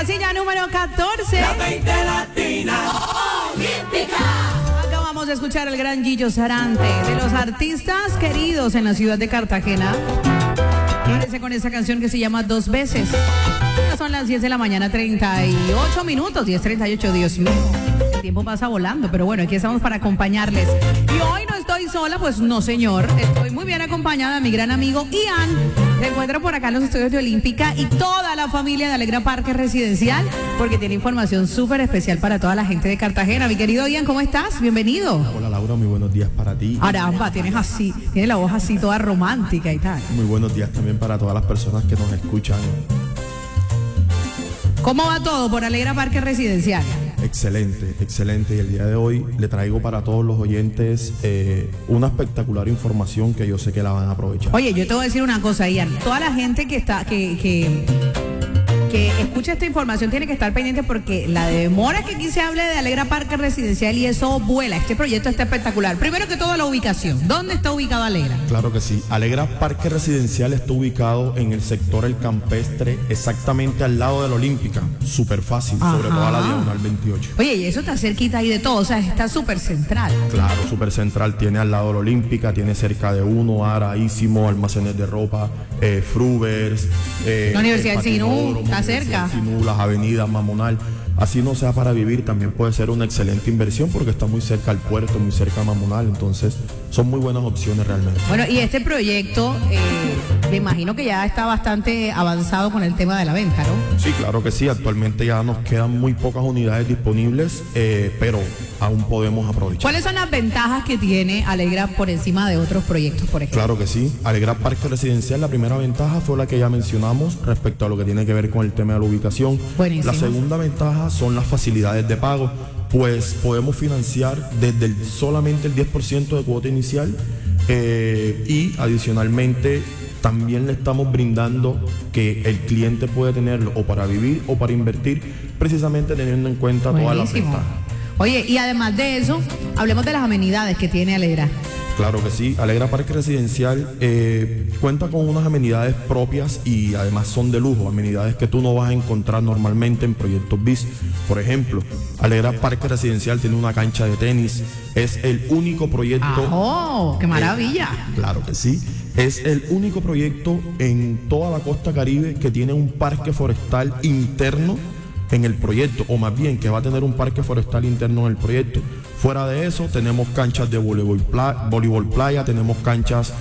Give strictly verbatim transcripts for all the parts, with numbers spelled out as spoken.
casilla número catorce. La veinte Latina Olímpica. Acabamos de escuchar al gran Gillo Sarante, de los artistas queridos en la ciudad de Cartagena. Aparece con esa canción que se llama Dos Veces. Ya son las diez de la mañana, treinta y ocho minutos, diez treinta y ocho, Dios mío. El tiempo pasa volando, pero bueno, aquí estamos para acompañarles. Y hoy no estoy sola, pues no, señor. Estoy muy bien acompañada de mi gran amigo Ian. Se encuentra por acá en los estudios de Olímpica y toda la familia de Alegra Parque Residencial, porque tiene información súper especial para toda la gente de Cartagena. Mi querido Ian, ¿cómo estás? Bienvenido. Hola Laura, muy buenos días para ti. Caramba, tienes así, tienes la voz así toda romántica y tal. Muy buenos días también para todas las personas que nos escuchan. ¿Cómo va todo por Alegra Parque Residencial? Excelente, excelente. Y el día de hoy le traigo para todos los oyentes eh, una espectacular información que yo sé que la van a aprovechar. Oye, yo te voy a decir una cosa, Ian. Toda la gente que está, que, que, que escucha esta información tiene que estar pendiente, porque la demora es que aquí se hable de Alegra Parque Residencial y eso vuela. Este proyecto está espectacular. Primero que todo, la ubicación. ¿Dónde está ubicado Alegra? Claro que sí. Alegra Parque Residencial está ubicado en el sector El Campestre, exactamente al lado de la Olímpica. Súper fácil, Ajá. sobre todo a la diagonal veintiocho. Oye, y eso está cerquita ahí de todo, o sea, está súper central. Claro, súper central. Tiene al lado de la Olímpica, tiene cerca de uno, Ara, Ísimo, almacenes de ropa, eh, Frubers. Eh, La Universidad del de Sinú, Patinódromo, está Universidad cerca. de Sinú, las avenidas, Mamonal. Así no sea para vivir, también puede ser una excelente inversión porque está muy cerca al puerto, muy cerca a Mamonal. Entonces, son muy buenas opciones realmente. Bueno, y este proyecto, eh, me imagino que ya está bastante avanzado con el tema de la venta, ¿no? Sí, claro que sí. Actualmente ya nos quedan muy pocas unidades disponibles, eh, pero aún podemos aprovechar. ¿Cuáles son las ventajas que tiene Alegra por encima de otros proyectos, por ejemplo? Claro que sí. Alegra Parque Residencial, la primera ventaja fue la que ya mencionamos respecto a lo que tiene que ver con el tema de la ubicación. Buenísimo. La segunda ventaja son las facilidades de pago, pues podemos financiar desde el, solamente el diez por ciento de cuota inicial eh, y adicionalmente también le estamos brindando que el cliente puede tenerlo o para vivir o para invertir, precisamente teniendo en cuenta todas las Buenísimo. ventajas. Oye, y además de eso, hablemos de las amenidades que tiene Alegra. Claro que sí. Alegra Parque Residencial eh, cuenta con unas amenidades propias y además son de lujo, amenidades que tú no vas a encontrar normalmente en proyectos B I S. Por ejemplo, Alegra Parque Residencial tiene una cancha de tenis, es el único proyecto... ¡Oh, qué maravilla! Eh, claro que sí. Es el único proyecto en toda la costa Caribe que tiene un parque forestal interno en el proyecto, o más bien que va a tener un parque forestal interno en el proyecto. Fuera de eso, tenemos canchas de voleibol playa, voleibol playa tenemos canchas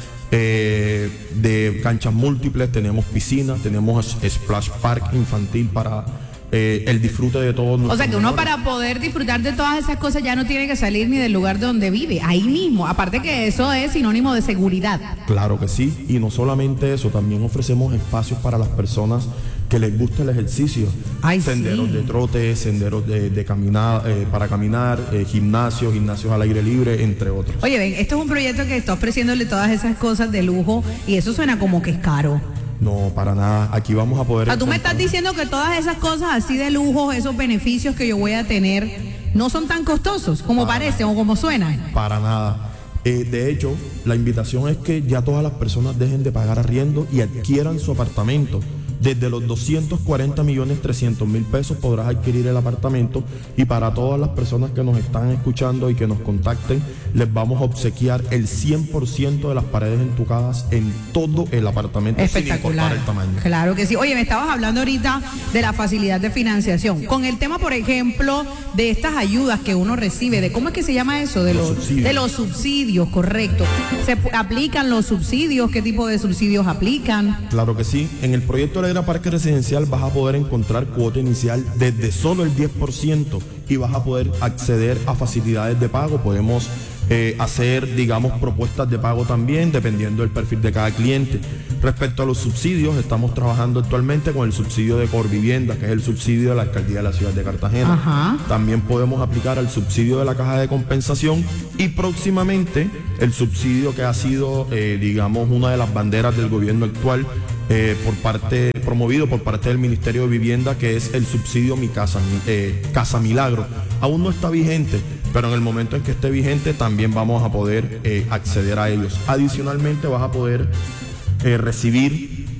eh, de canchas múltiples, tenemos piscinas, tenemos splash park infantil para eh, el disfrute de todos nuestros. O sea que uno menores. para poder disfrutar de todas esas cosas ya no tiene que salir ni del lugar donde vive, ahí mismo. Aparte que eso es sinónimo de seguridad. Claro que sí, y no solamente eso, también ofrecemos espacios para las personas que les gusta el ejercicio. Ay, senderos sí. de trote, senderos de, de caminar, eh, para caminar, eh, gimnasios, gimnasios al aire libre, entre otros. Oye, ven, esto es un proyecto que está ofreciéndole todas esas cosas de lujo y eso suena como que es caro. No, para nada. Aquí vamos a poder... O sea, tú me encontrar- estás diciendo que todas esas cosas así de lujo, esos beneficios que yo voy a tener, no son tan costosos como Para parecen o como suenan. Para nada. Eh, de hecho, la invitación es que ya todas las personas dejen de pagar arriendo y adquieran su apartamento. Desde los doscientos cuarenta millones trescientos mil pesos podrás adquirir el apartamento, y para todas las personas que nos están escuchando y que nos contacten, les vamos a obsequiar el cien por ciento de las paredes entucadas en todo el apartamento, sin Espectacular. importar el tamaño. Claro que sí. Oye, me estabas hablando ahorita de la facilidad de financiación. Con el tema, por ejemplo, de estas ayudas que uno recibe, de cómo es que se llama eso, de Los los, subsidios. de los subsidios, correcto. ¿Se pu- aplican los subsidios? ¿Qué tipo de subsidios aplican? Claro que sí. En el proyecto Alegra Parque Residencial vas a poder encontrar cuota inicial desde solo el diez por ciento y vas a poder acceder a facilidades de pago. Podemos eh, hacer, digamos, propuestas de pago también, dependiendo del perfil de cada cliente. Respecto a los subsidios, estamos trabajando actualmente con el subsidio de Corvivienda, que es el subsidio de la Alcaldía de la Ciudad de Cartagena. Ajá. También podemos aplicar al subsidio de la Caja de Compensación y próximamente el subsidio que ha sido, eh, digamos, una de las banderas del gobierno actual, eh, por parte, promovido por parte del Ministerio de Vivienda, que es el subsidio Mi Casa, eh, Casa Milagro. Aún no está vigente, pero en el momento en que esté vigente también vamos a poder eh, acceder a ellos. Adicionalmente vas a poder eh, recibir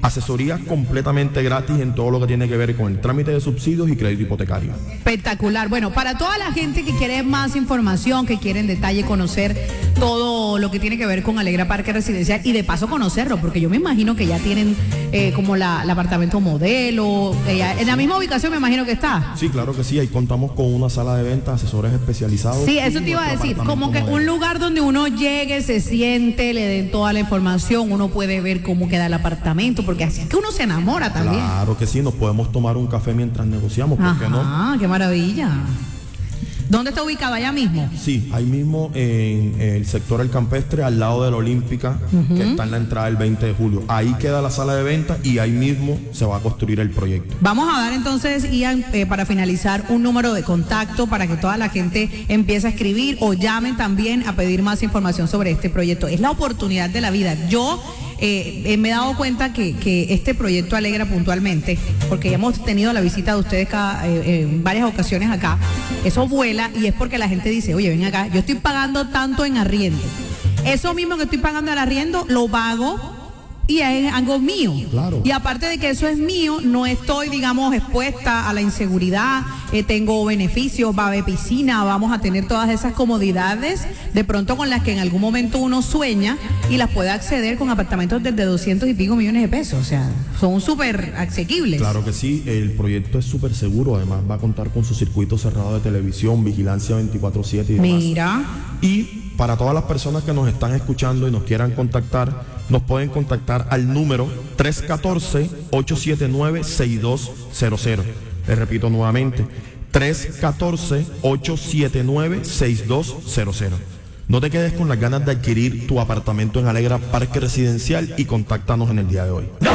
asesoría completamente gratis en todo lo que tiene que ver con el trámite de subsidios y crédito hipotecario. Espectacular. Bueno, para toda la gente que quiere más información, que quiere en detalle conocer todo lo que tiene que ver con Alegra Parque Residencial y de paso conocerlo, porque yo me imagino que ya tienen eh, como la, el apartamento modelo, eh, ya, en la misma ubicación me imagino que está. Sí, claro que sí, ahí contamos con una sala de venta, asesores especializados. Sí, eso te iba a decir, como que modelo. Un lugar donde uno llegue, se siente, le den toda la información, uno puede ver cómo queda el apartamento, porque así es que uno se enamora también. Claro que sí, nos podemos tomar un café mientras negociamos, ¿por qué no? Ah, qué maravilla. ¿Dónde está ubicado? ¿Allá mismo? Sí, ahí mismo en el sector El Campestre, al lado de la Olímpica, uh-huh. que está en la entrada del veinte de julio. Ahí queda la sala de venta y ahí mismo se va a construir el proyecto. Vamos a dar entonces, Ian, eh, para finalizar, un número de contacto para que toda la gente empiece a escribir o llamen también a pedir más información sobre este proyecto. Es la oportunidad de la vida. Yo... Eh, eh, me he dado cuenta que, que este proyecto alegra puntualmente, porque hemos tenido la visita de ustedes cada, eh, en varias ocasiones acá. Eso vuela y es porque la gente dice, oye, ven acá, yo estoy pagando tanto en arriendo. Eso mismo que estoy pagando el arriendo, lo pago y es algo mío. Claro. Y aparte de que eso es mío, no estoy, digamos, expuesta a la inseguridad, eh, tengo beneficios, va a haber piscina, vamos a tener todas esas comodidades, de pronto con las que en algún momento uno sueña y las puede acceder con apartamentos desde doscientos y pico millones de pesos. O sea, son súper asequibles. Claro que sí, el proyecto es súper seguro, además va a contar con su circuito cerrado de televisión, vigilancia veinticuatro siete y demás. Mira. Y para todas las personas que nos están escuchando y nos quieran contactar, nos pueden contactar al número tres uno cuatro, ocho siete nueve, seis dos cero cero. Les repito nuevamente, tres uno cuatro, ocho siete nueve, seis dos cero cero. No te quedes con las ganas de adquirir tu apartamento en Alegra Parque Residencial y contáctanos en el día de hoy.